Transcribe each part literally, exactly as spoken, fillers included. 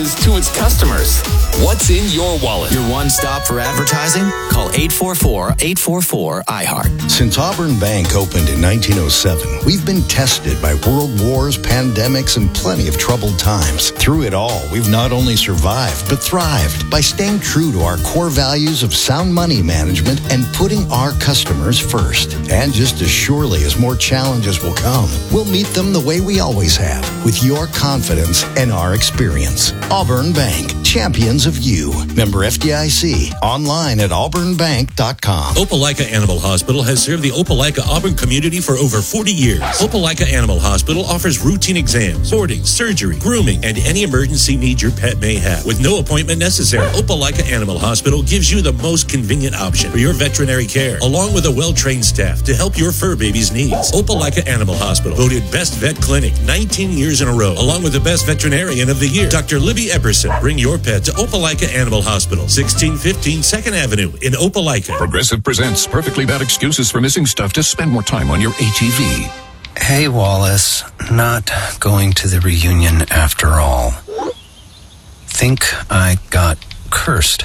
to its customers. What's in your wallet? Your one stop for advertising? Call eight four four, eight four four, I heart. Since Auburn Bank opened in nineteen oh seven, we've been tested by world wars, pandemics, and plenty of troubled times. Through it all, we've not only survived, but thrived by staying true to our core values of sound money management and putting our customers first. And just as surely as more challenges will come, we'll meet them the way we always have, with your confidence and our experience. Auburn Bank, champions of you. Member F D I C. Online at auburn bank dot com. Opelika Animal Hospital has served the Opelika Auburn community for over forty years. Opelika Animal Hospital offers routine exams, boarding, surgery, grooming, and any emergency need your pet may have with no appointment necessary. Opelika Animal Hospital gives you the most convenient option for your veterinary care, along with a well-trained staff to help your fur baby's needs. Opelika Animal Hospital, voted Best Vet Clinic nineteen years in a row, along with the Best Veterinarian of the Year, Doctor Libby Epperson. Bring your pet to Opelika Animal Hospital, sixteen fifteen second Avenue in Opelika. Progressive presents Perfectly Bad Excuses for Missing Stuff to Spend More Time on Your A T V. Hey, Wallace. Not going to the reunion after all. Think I got cursed.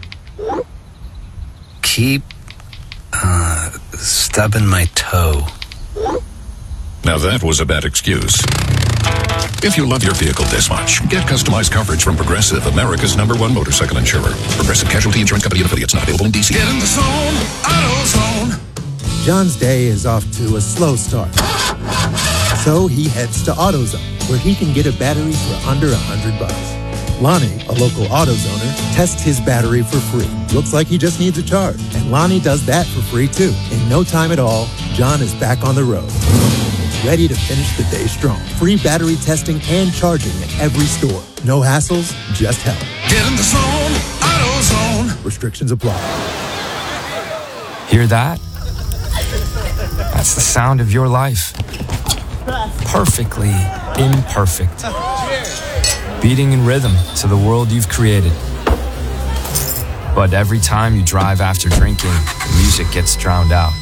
Keep, uh, stubbing my toe. Now that was a bad excuse. If you love your vehicle this much, get customized coverage from Progressive, America's number one motorcycle insurer. Progressive Casualty Insurance Company and affiliates, not available in D C. Get in the zone, AutoZone. John's day is off to a slow start. So he heads to AutoZone, where he can get a battery for under a hundred bucks. Lonnie, a local AutoZoner, tests his battery for free. Looks like he just needs a charge. And Lonnie does that for free too. In no time at all, John is back on the road, ready to finish the day strong. Free battery testing and charging at every store. No hassles, just help. Get in the zone, AutoZone. Restrictions apply. Hear that? That's the sound of your life. Perfectly imperfect. Beating in rhythm to the world you've created. But every time you drive after drinking, the music gets drowned out.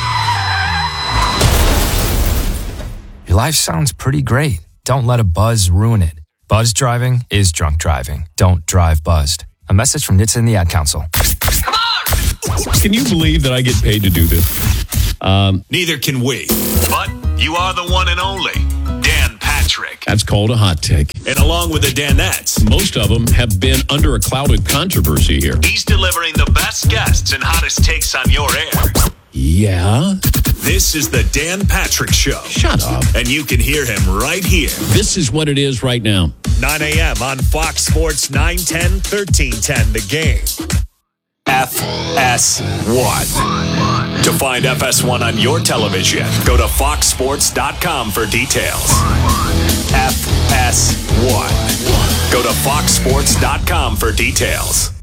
Your life sounds pretty great. Don't let a buzz ruin it. Buzz driving is drunk driving. Don't drive buzzed. A message from N H T S A and the Ad Council. Come on! Can you believe that I get paid to do this? Um, Neither can we. But you are the one and only Dan Patrick. That's called a hot take. And along with the Danettes, most of them have been under a cloud of controversy here. He's delivering the best guests and hottest takes on your air. Yeah? This is the Dan Patrick Show. Shut up. And you can hear him right here. This is what it is right now. nine a.m. on Fox Sports nine ten, thirteen ten, The Game. F S one. To find F S one on your television, go to fox sports dot com for details. F S one. Go to fox sports dot com for details.